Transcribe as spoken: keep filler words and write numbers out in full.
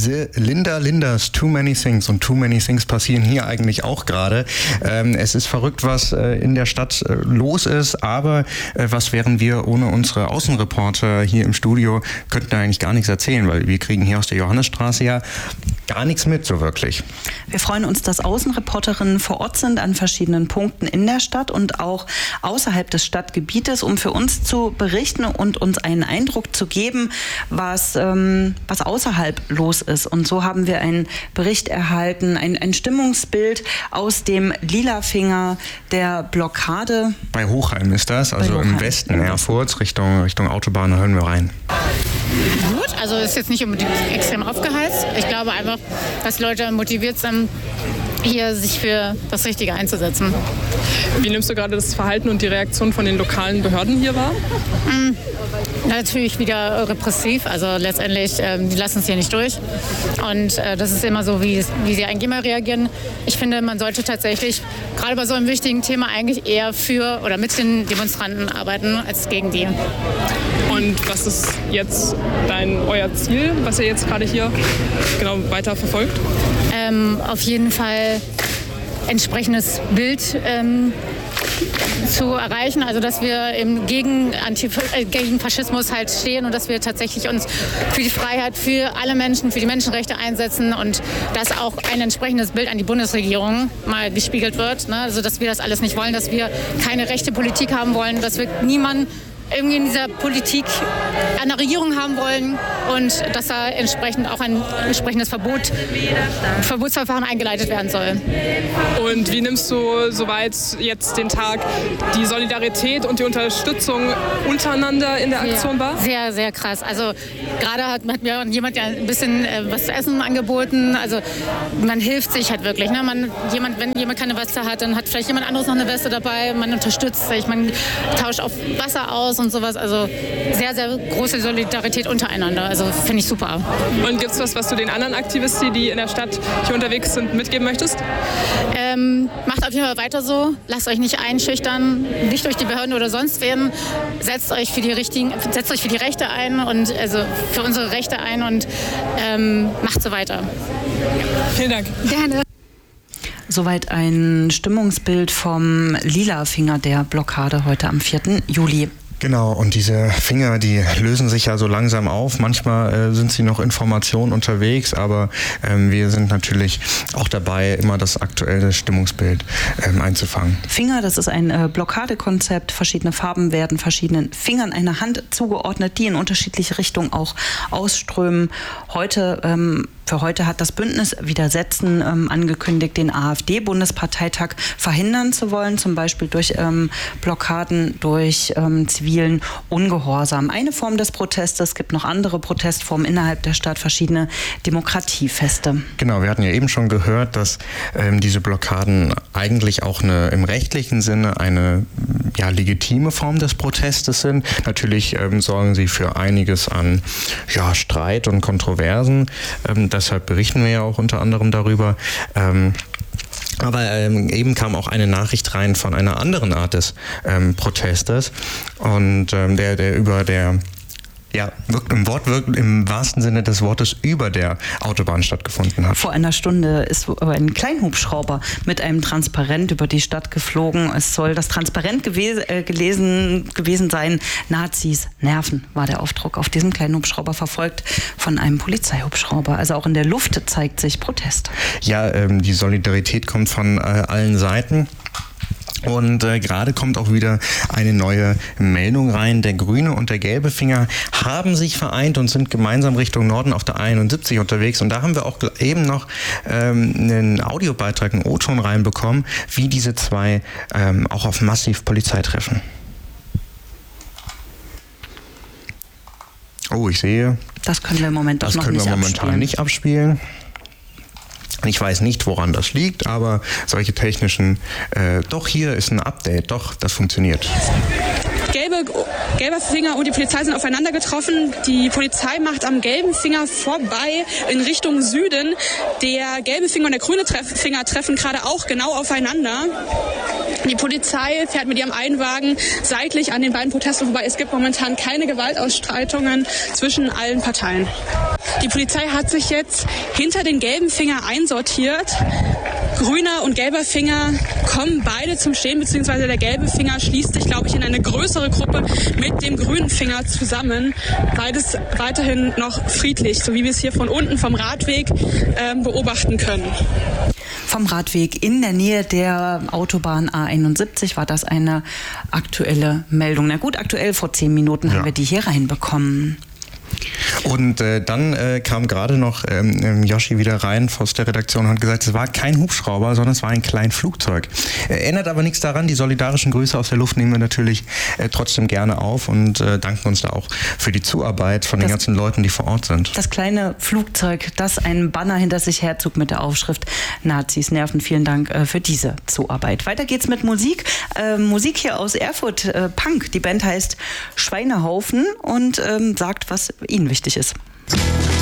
The Linda Linders, Too Many Things. Und Too Many Things passieren hier eigentlich auch gerade. Ähm, es ist verrückt, was äh, in der Stadt äh, los ist, aber äh, was wären wir ohne unsere Außenreporter hier im Studio, könnten da eigentlich gar nichts erzählen, weil wir kriegen hier aus der Johannesstraße ja gar nichts mit so wirklich. Wir freuen uns, dass Außenreporterinnen vor Ort sind an verschiedenen Punkten in der Stadt und auch außerhalb des Stadtgebietes, um für uns zu berichten und uns einen Eindruck zu geben, was, ähm, was außerhalb los ist. Und so haben wir einen Bericht erhalten, ein, ein Stimmungsbild aus dem Lilafinger der Blockade. Bei Hochheim ist das, also im Westen, Erfurt, Richtung, Richtung Autobahn, da hören wir rein. Gut, also ist jetzt nicht unbedingt extrem aufgeheizt. Ich glaube einfach, dass Leute motiviert sind, hier sich für das Richtige einzusetzen. Wie nimmst du gerade das Verhalten und die Reaktion von den lokalen Behörden hier wahr? Mhm. Natürlich wieder repressiv, also letztendlich, äh, die lassen es hier nicht durch. Und äh, das ist immer so, wie, wie sie eigentlich immer reagieren. Ich finde, man sollte tatsächlich gerade bei so einem wichtigen Thema eigentlich eher für oder mit den Demonstranten arbeiten, als gegen die. Und was ist jetzt dein, euer Ziel, was ihr jetzt gerade hier genau weiter verfolgt? Ähm, auf jeden Fall entsprechendes Bild ähm, zu erreichen, also dass wir eben gegen, Antif- äh, gegen Faschismus halt stehen und dass wir tatsächlich uns für die Freiheit, für alle Menschen, für die Menschenrechte einsetzen und dass auch ein entsprechendes Bild an die Bundesregierung mal gespiegelt wird, ne? Also dass wir das alles nicht wollen, dass wir keine rechte Politik haben wollen, dass wir niemanden irgendwie in dieser Politik eine Regierung haben wollen und dass da entsprechend auch ein entsprechendes Verbot, Verbotsverfahren eingeleitet werden soll. Und wie nimmst du soweit jetzt den Tag die Solidarität und die Unterstützung untereinander in der Aktion wahr? Sehr, sehr krass. Also gerade hat, hat mir jemand ja ein bisschen äh, was zu essen angeboten. Also man hilft sich halt wirklich. Ne? Man, jemand, wenn jemand keine Weste hat, dann hat vielleicht jemand anderes noch eine Weste dabei. Man unterstützt sich, man tauscht auf Wasser aus und sowas. Also sehr, sehr große Solidarität untereinander. Also finde ich super. Und gibt es was, was du den anderen Aktivisten, die in der Stadt hier unterwegs sind, mitgeben möchtest? Ähm, macht auf jeden Fall weiter so. Lasst euch nicht einschüchtern, nicht durch die Behörden oder sonst wen. Setzt euch für die richtigen, setzt euch für die Rechte ein und also für unsere Rechte ein und ähm, macht so weiter. Vielen Dank. Gerne. Soweit ein Stimmungsbild vom Lilafinger der Blockade heute am vierten Juli. Genau, und diese Finger, die lösen sich ja so langsam auf. Manchmal äh, sind sie noch Informationen unterwegs, aber ähm, wir sind natürlich auch dabei, immer das aktuelle Stimmungsbild ähm, einzufangen. Finger, das ist ein äh, Blockadekonzept. Verschiedene Farben werden verschiedenen Fingern einer Hand zugeordnet, die in unterschiedliche Richtungen auch ausströmen. Heute ähm, Für heute hat das Bündnis Widersetzen ähm, angekündigt, den AfD-Bundesparteitag verhindern zu wollen, zum Beispiel durch ähm, Blockaden, durch ähm, zivilen Ungehorsam. Eine Form des Protestes, es gibt noch andere Protestformen innerhalb der Stadt, verschiedene Demokratiefeste. Genau, wir hatten ja eben schon gehört, dass ähm, diese Blockaden eigentlich auch eine, im rechtlichen Sinne eine ja, legitime Form des Protestes sind. Natürlich ähm, sorgen sie für einiges an ja, Streit und Kontroversen. Ähm, deshalb berichten wir ja auch unter anderem darüber. Ähm, Aber ähm, eben kam auch eine Nachricht rein von einer anderen Art des ähm, Protestes und ähm, der, der über der ja, wirkt im Wort wirkt im wahrsten Sinne des Wortes über der Autobahn stattgefunden hat. Vor einer Stunde ist ein Kleinhubschrauber mit einem Transparent über die Stadt geflogen. Es soll das Transparent gewesen, äh, gelesen, gewesen sein. Nazis nerven, war der Aufdruck auf diesem Kleinhubschrauber, verfolgt von einem Polizeihubschrauber. Also auch in der Luft zeigt sich Protest. Ja, ähm, die Solidarität kommt von äh, allen Seiten. Und äh, gerade kommt auch wieder eine neue Meldung rein. Der grüne und der gelbe Finger haben sich vereint und sind gemeinsam Richtung Norden auf der einundsiebzig unterwegs. Und da haben wir auch eben noch ähm, einen Audiobeitrag, einen O-Ton reinbekommen, wie diese zwei ähm, auch auf massiv Polizei treffen. Oh, ich sehe. Das können wir im Moment das noch können nicht wir momentan abspielen. nicht abspielen. Ich weiß nicht, woran das liegt, aber solche technischen, äh, doch hier ist ein Update, doch, das funktioniert. Gelbe, gelber Finger und die Polizei sind aufeinander getroffen. Die Polizei macht am gelben Finger vorbei in Richtung Süden. Der gelbe Finger und der grüne Treff- Finger treffen gerade auch genau aufeinander. Die Polizei fährt mit ihrem Einwagen seitlich an den beiden Protesten vorbei. Es gibt momentan keine Gewaltausstreitungen zwischen allen Parteien. Die Polizei hat sich jetzt hinter den gelben Finger einsortiert. Grüner und gelber Finger kommen beide zum Stehen, beziehungsweise der gelbe Finger schließt sich, glaube ich, in eine größere Gruppe mit dem grünen Finger zusammen. Beides weiterhin noch friedlich, so wie wir es hier von unten vom Radweg äh, beobachten können. Vom Radweg in der Nähe der Autobahn A einundsiebzig war das eine aktuelle Meldung. Na gut, aktuell vor zehn Minuten ja. haben wir die hier reinbekommen. Und äh, dann äh, kam gerade noch ähm, Yoshi wieder rein aus der Redaktion und hat gesagt, es war kein Hubschrauber, sondern es war ein kleines Flugzeug. Äh, ändert aber nichts daran, die solidarischen Grüße aus der Luft nehmen wir natürlich äh, trotzdem gerne auf und äh, danken uns da auch für die Zuarbeit von das, den ganzen Leuten, die vor Ort sind. Das kleine Flugzeug, das einen Banner hinter sich herzog mit der Aufschrift Nazis nerven. Vielen Dank äh, für diese Zuarbeit. Weiter geht's mit Musik. Äh, Musik hier aus Erfurt, äh, Punk. Die Band heißt Schweinehaufen und ähm, sagt, was ihnen wichtig ist.